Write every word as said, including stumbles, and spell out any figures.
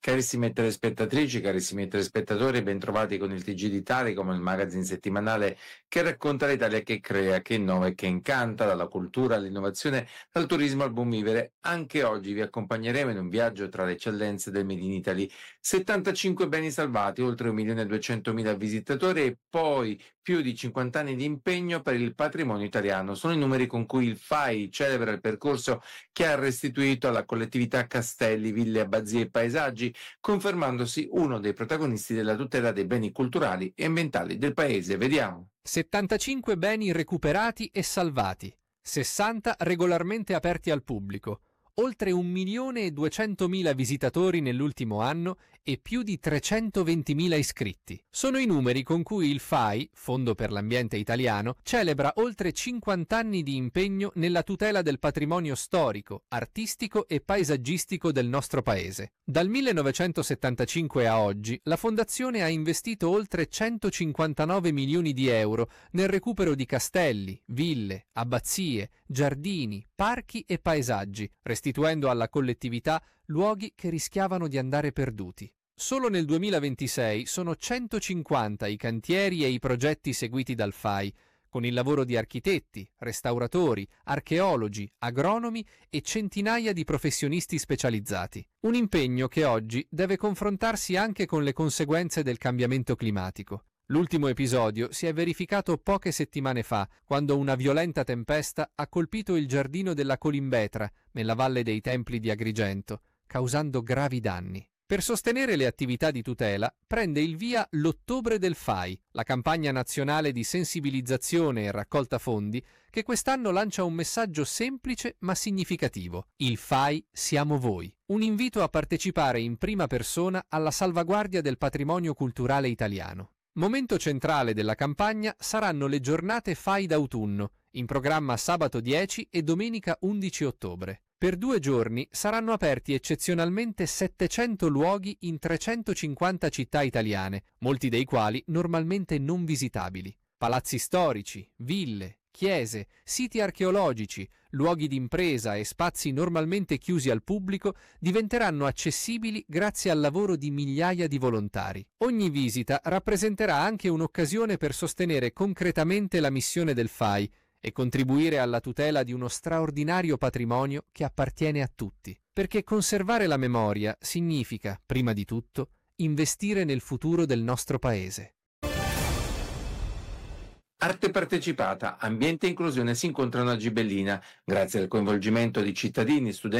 Carissime telespettatrici, carissimi telespettatori, bentrovati con il T G d'Italia, come il magazine settimanale che racconta l'Italia, che crea, che innova e che incanta, dalla cultura all'innovazione, dal turismo al buon vivere. Anche oggi vi accompagneremo in un viaggio tra le eccellenze del Made in Italy. settantacinque beni salvati, oltre un milione e duecentomila visitatori e poi più di cinquanta anni di impegno per il patrimonio italiano. Sono i numeri con cui il F A I celebra il percorso che ha restituito alla collettività castelli, ville, abbazie e paesaggi, confermandosi uno dei protagonisti della tutela dei beni culturali e ambientali del paese. Vediamo. settantacinque beni recuperati e salvati, sessanta regolarmente aperti al pubblico, oltre un milione e duecentomila visitatori nell'ultimo anno e più di trecentoventimila iscritti. Sono i numeri con cui il F A I, Fondo per l'Ambiente Italiano, celebra oltre cinquanta anni di impegno nella tutela del patrimonio storico, artistico e paesaggistico del nostro paese. Dal millenovecentosettantacinque a oggi, la Fondazione ha investito oltre centocinquantanove milioni di euro nel recupero di castelli, ville, abbazie, giardini, parchi e paesaggi, restituendo alla collettività luoghi che rischiavano di andare perduti. Solo nel duemilaventisei sono centocinquanta i cantieri e i progetti seguiti dal F A I, con il lavoro di architetti, restauratori, archeologi, agronomi e centinaia di professionisti specializzati. Un impegno che oggi deve confrontarsi anche con le conseguenze del cambiamento climatico. L'ultimo episodio si è verificato poche settimane fa, quando una violenta tempesta ha colpito il giardino della Colimbetra, nella Valle dei Templi di Agrigento, causando gravi danni. Per sostenere le attività di tutela prende il via l'Ottobre del F A I, la campagna nazionale di sensibilizzazione e raccolta fondi che quest'anno lancia un messaggio semplice ma significativo. Il F A I siamo voi. Un invito a partecipare in prima persona alla salvaguardia del patrimonio culturale italiano. Momento centrale della campagna saranno le giornate F A I d'autunno, in programma sabato dieci e domenica undici ottobre. Per due giorni saranno aperti eccezionalmente settecento luoghi in trecentocinquanta città italiane, molti dei quali normalmente non visitabili. Palazzi storici, ville, chiese, siti archeologici, luoghi d'impresa e spazi normalmente chiusi al pubblico diventeranno accessibili grazie al lavoro di migliaia di volontari. Ogni visita rappresenterà anche un'occasione per sostenere concretamente la missione del F A I e contribuire alla tutela di uno straordinario patrimonio che appartiene a tutti. Perché conservare la memoria significa, prima di tutto, investire nel futuro del nostro paese. Arte partecipata, ambiente e inclusione si incontrano a Gibellina. Grazie al coinvolgimento di cittadini, studenti